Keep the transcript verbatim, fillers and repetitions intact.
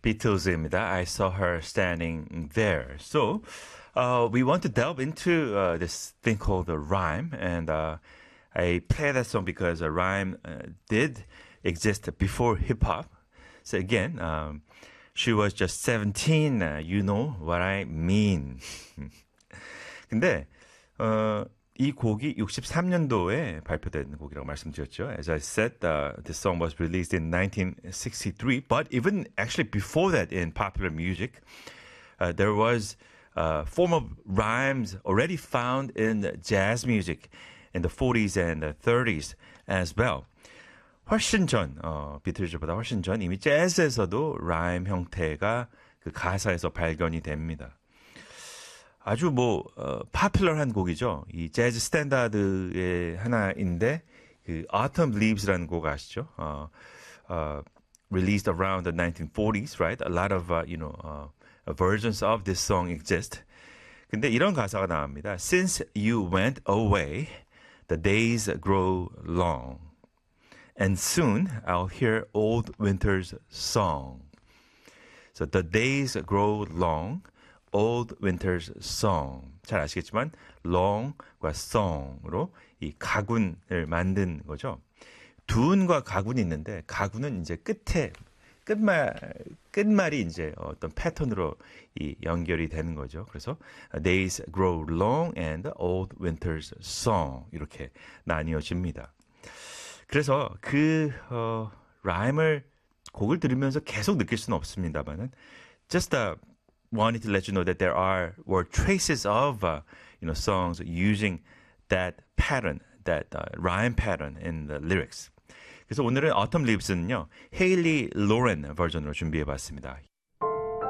Beatles입니다. I saw her standing there. So, uh, we want to delve into uh, this thing called the rhyme, and uh, I play that song because a rhyme uh, did exist before hip hop. So again, um, she was just seventeen. Uh, you know what I mean. 근데 어, 이 곡이 육십삼 년도에 발표된 곡이라고 말씀드렸죠. As I said, uh, this song was released in nineteen sixty-three. But even actually before that in popular music, uh, there was a form of rhymes already found in jazz music in the forties and the thirties as well. 훨씬 전, 어, 비틀즈보다 훨씬 전 이미 재즈에서도 라임 형태가 그 가사에서 발견이 됩니다. 아주 뭐 어, 파퓰러한 곡이죠. 이 재즈 스탠다드의 하나인데 그 Autumn Leaves라는 곡 아시죠? 어, 어, released around the nineteen forties, right? A lot of uh, you know uh, versions of this song exist. 근데 이런 가사가 나옵니다. Since you went away, the days grow long, and soon I'll hear old winter's song. So the days grow long. Old Winter's Song. 잘 아시겠지만 long과 song으로 이 가군을 만든 거죠. 두운과 가군이 있는데 가군은 이제 끝에 끝말 끝말이 이제 어떤 패턴으로 이 연결이 되는 거죠. 그래서 Days grow long and Old Winter's Song 이렇게 나뉘어집니다. 그래서 그 어, 라임을 곡을 들으면서 계속 느낄 수는 없습니다만은 just a wanted to let you know that there are were traces of uh, you know songs using that pattern, that uh, rhyme pattern in the lyrics. 그래서 오늘은 Autumn Leaves는요 헤일리 로렌 버전으로 준비해봤습니다.